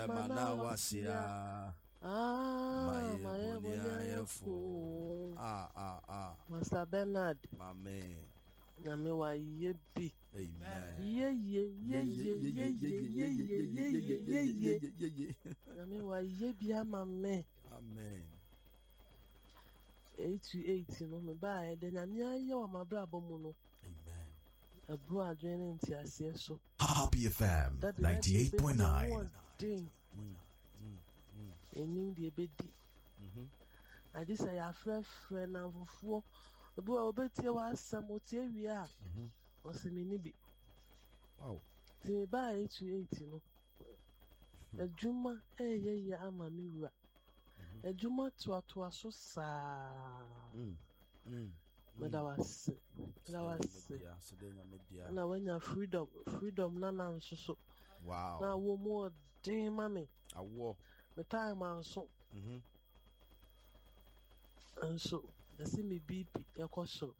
Manawasia. My Master Bernard. Amen. Namiwa yebi. Amen. Ye. Namiwa yebi amame. Amen. 8 no me ba de nyamia ye wa mabra bomu no. Amen. Abro adwene nti ase so. Happy FM 98.9. Enim de bedi. I just say a friend na fufuo. Obi obetie wa asam otie wi a. Osemini bi. Wow. Ti ba 8 no. Ejuma ye ama mi wura. Ejuma to so saa. Medawase. Na wenya freedom na nso. Wow. Na wo mo din mame. Awo. Me time anso. Anso, I see me BP ekoso.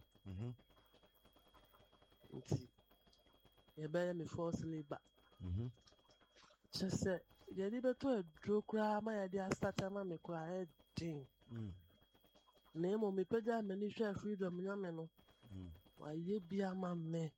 Nti. Ye be me force labor. Just say, ye di beto edro kra ma ye di start ma me kra heading. Na mo me peda me ni share freedom nyame no. Wa ye bia ma me.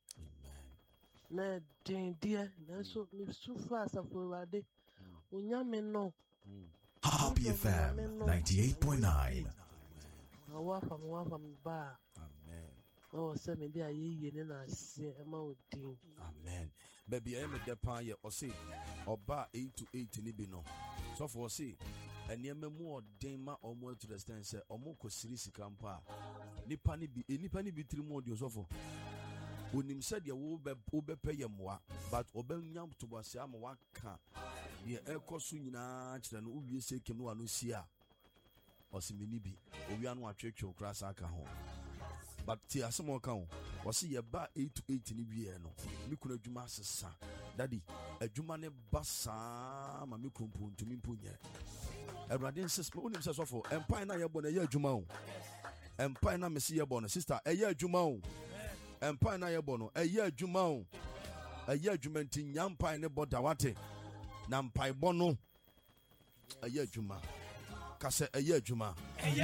Na din die, na so me so fast afowade. Unyame no. Happy FM 98.9. Awa from ba. Amen. Oh, say me dia ye na se ma odin. Amen. Baby, I am a depan ye or say oba 8 to 8 ni bi no. So for say enema mu odin ma omo to the stand say omo ko siri sikampa. Nipa ni bi trimu odi so for. Onim said ye wo be pay yemwa, but obanyam to wase am waka. Ye ekoso nyina kire no uwie sekem no anu sia. Osimini bi owia no atwetwe krasa aka ho. But ti asemo ka ho. Wose ye ba 8 to 8 ni wie no. Mi kuna adwuma sesa. Daddy, adwuma ne basa ma mi krompo ntumi mponye. Everybody insist onim se so for empire na ye bo na ye adwuma ho. Empire na me se ye bo no sister eye adwuma ho. Empire na ye bo no eye adwuma ho. Eye adwuma nti nyampa ne boda wate. Na mpai bo no eye adwuma. Kase eye adwuma.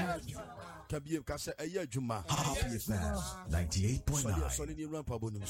Kabie kase eye adwuma. Happy FM 98.9. Solid ni rampa bonum,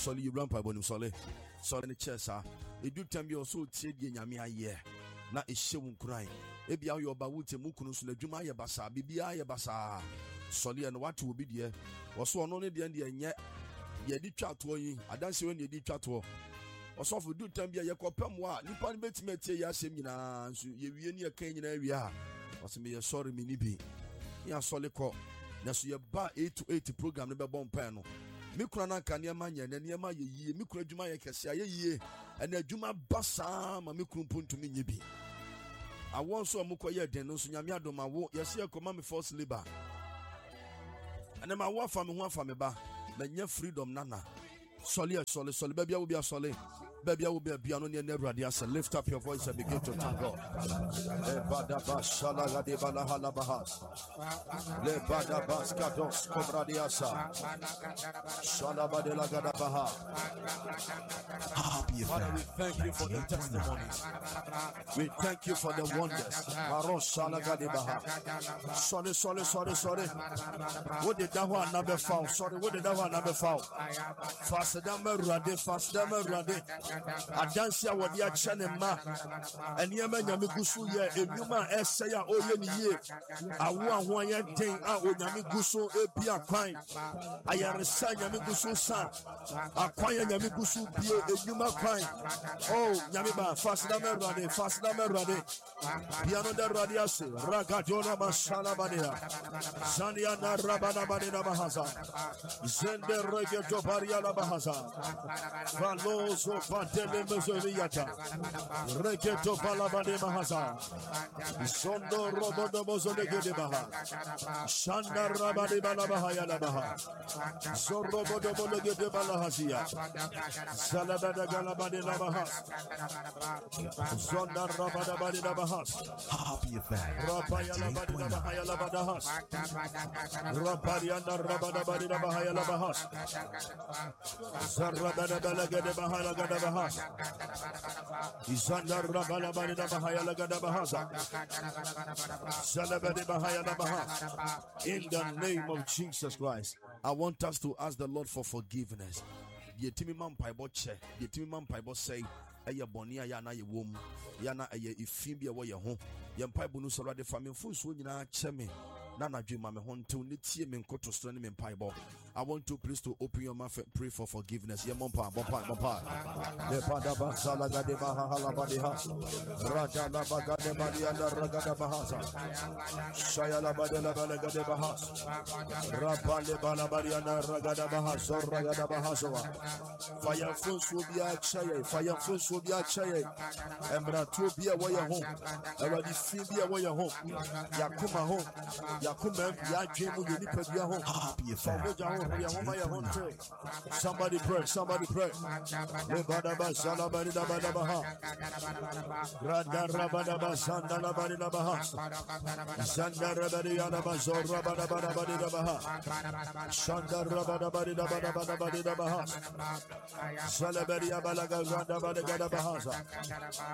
solid ni chesa. Edu tambi oso tie die nyame aye. Na ehye wo nkran. Ebia yo ba wuti mukunu so na adwuma aye basa, bibia aye basa. Solid no watu obi de. Woso ono ne de enye ye di twato yi, adanse we ne di twato. Osofu du tambia ye kopam wa nipa ne betime tie ya asem nyina nso ye wie ne ye kan nyina wie a. Oseme ye sorry mi ni bi. Ya soliko na so ye ba 8 to 8 program ne be bon pan no me kura na kan ne ma nya ne ne ma ye yie me kura adwuma ye kese ye yie ena adwuma basa ma me kura mpontumi nye bi awon so amukoye den no so nyame adoma wo ye se ekoma me force labor ana ma wo afa me ho afa me ba na nya freedom nana soli babia wo bia soli babia wo bia no ne Awurade asa. Lift up your voice and begin to thank God. Le badaba shala gade bala hala bahas. Le badaba skados kobradiasa. Shala badela gada baha. Happy Father, we FM thank you for the testimonies. We thank you for the wonders. Maros shala gade baha. Sorry. What did that one number found? Sorry, what did that one number found? Fast them rade. Adansia wodi a chane ma eniyama nyame gusu ye enwuma eseya oye ni ye awo ahon ye den a onyame gusu ebia kwan ayaresa nyame gusu sa akwan ye nyame gusu bie enwuma kwan oh nyame ba fast na merade piano da radiase ragadona masala badia zania na rabana badia bahaza zende regeto baria la bahaza valoso Patele Mezoliata Reketo Palabade Mahaza Sondo Robodo Mozolege de Baha Shanda Rabade Balabahaya Labaha Zorobodo Bolege de Balahazia Salabada Galabade Labahas Zonda Rabada Badi Labahas Happy FM Rapaya Labadi Labahaya Labadahas Rapariana Rabada Badi Labahaya Labahas Zarabada Balage de Bahala Gadaba bahas. Izanda rabala bari da bahaya lagada bahasa. Salabadi bahaya da bahas. In the name of Jesus Christ, I want us to ask the Lord for forgiveness. Yetimi man paibo che, yetimi man paibo say, aya bonia ya na ye wom, ya na aya ifimbi ya wa ye ho. Yem paibo nu sora de family funso nyina cheme. Nana dream mame honto netie me nkoto stra ne me paibo. I want to please to open your mouth and pray for forgiveness. Ye mompa mompa. Le pada ba sala gade ba hala ba de ha. Raja la ba gade ba di anda ragada bahasa. Shaya la ba de la ba le gade bahas. Rabale ba la ba di anda ragada bahas. Ragada bahasa. Fire force will be a chaye. Fire force will be a chaye. Embra to be a way home. Already feel be a way home. Yakuma home. Yakuma ya jemu ni pedia home. Happy FM. Somebody pray. Lebadaba salabari da badabaha. Radarabadaba sandalabari da baha. Sandarabari da bazora badabadi da baha. Sandarabadabadi da badabadi da baha. Salabari abalaga da badagada baha.